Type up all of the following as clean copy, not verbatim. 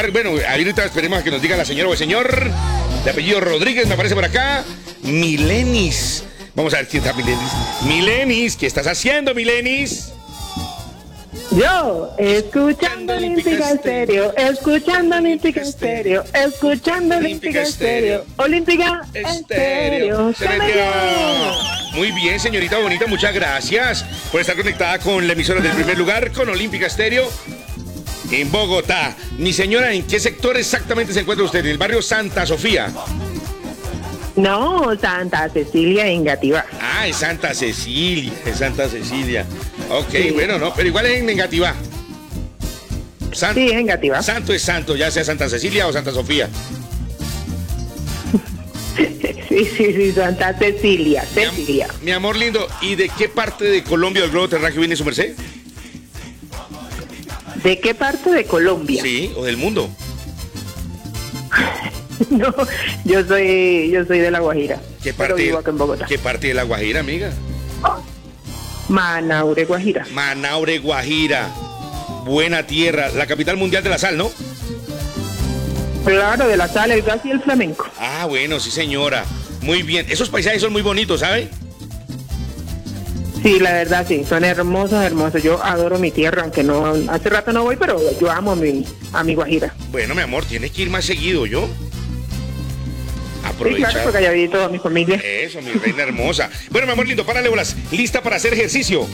llamar, bueno, ahorita esperemos a que nos diga la señora o el señor, de apellido Rodríguez, me aparece por acá, Milenis. Vamos a ver si está Milenis. Milenis, ¿qué estás haciendo, Milenis? Yo, escuchando Olímpica Estéreo, escuchando Olímpica Estéreo, escuchando Olímpica Estéreo, Olímpica Estéreo. Se metió. Muy bien, señorita bonita, muchas gracias por estar conectada con la emisora del primer lugar, con Olímpica Estéreo en Bogotá. Mi señora, ¿en qué sector exactamente se encuentra usted? ¿En el barrio Santa Sofía? No, Santa Cecilia de Engativá. Ah, es Santa Cecilia, es Santa Cecilia. Ok, Sí. bueno, no, pero igual es en Engativá. Sí, es Engativá. Santo es santo, ya sea Santa Cecilia o Santa Sofía. Sí, Santa Cecilia, Cecilia. Mi amor lindo, ¿y de qué parte de Colombia del globo terráqueo viene su merced? ¿De qué parte de Colombia? Sí, o del mundo. No, yo soy de La Guajira. ¿Qué Pero parte, vivo acá en Bogotá. ¿Qué parte de La Guajira, amiga? Manaure, Guajira. Manaure, Guajira. Buena tierra, la capital mundial de la sal, ¿no? Claro, de la sal, el gas y el flamenco. Ah, bueno, sí, señora. Muy bien. Esos paisajes son muy bonitos, ¿sabe? Sí, la verdad, sí, son hermosos, hermosos. Yo adoro mi tierra, aunque no, hace rato no voy, pero yo amo a mi Guajira. Bueno, mi amor, tienes que ir más seguido, ¿yo? Sí, Aprovecha. claro, porque allá vi toda mi familia. Eso, mi reina hermosa. Bueno, mi amor lindo, párale bolas. ¿Lista para hacer ejercicio?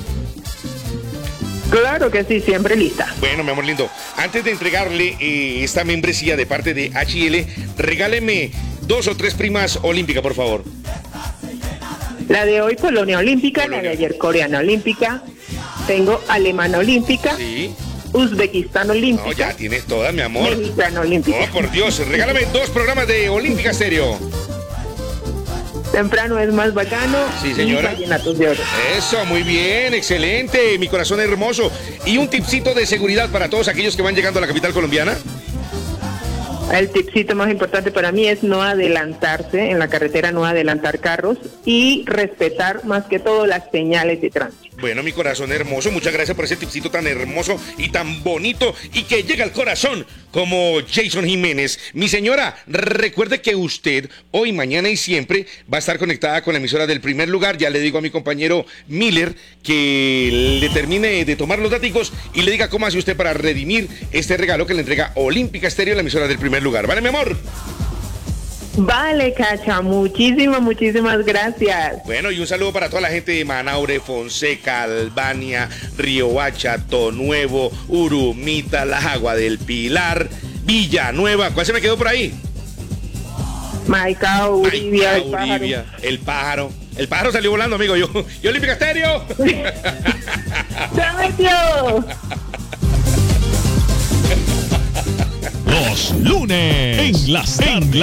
Claro que sí, siempre lista. Bueno, mi amor lindo, antes de entregarle esta membresía de parte de HL, regáleme 2 o 3 primas olímpicas, por favor. La de hoy, Polonia Olímpica, Polonia. la de ayer, Coreana Olímpica. Tengo Alemana Olímpica, Sí. Uzbekistán No, Olímpica, ya tienes todas, mi amor. Mexicana Olímpica. Oh, por Dios, regálame 2 programas de Olímpica Estéreo. Temprano es más bacano. Sí, señora. Y vallenatos de oro. Eso, muy bien, excelente, mi corazón hermoso. Y un tipcito de seguridad para todos aquellos que van llegando a la capital colombiana. El tipcito más importante para mí es no adelantarse en la carretera, no adelantar carros y respetar más que todo las señales de tránsito. Bueno, mi corazón hermoso, muchas gracias por ese tipcito tan hermoso y tan bonito y que llega al corazón como Jason Jiménez. Mi señora, recuerde que usted hoy, mañana y siempre va a estar conectada con la emisora del primer lugar. Ya le digo a mi compañero Miller que le termine de tomar los datos y le diga cómo hace usted para redimir este regalo que le entrega Olímpica Estéreo, la emisora del primer lugar. ¿Vale, mi amor? Vale, Cacha, muchísimas gracias. Bueno, y un saludo para toda la gente de Manaure, Fonseca, Albania, Riohacha, Nuevo, Urumita, La Agua del Pilar, Villanueva. ¿Cuál se me quedó por ahí? Maicao, Uribia, el pájaro. Uribia, el pájaro. El pájaro salió volando, amigo. Yo Olímpica Estéreo. ¡Se metió! Los lunes en la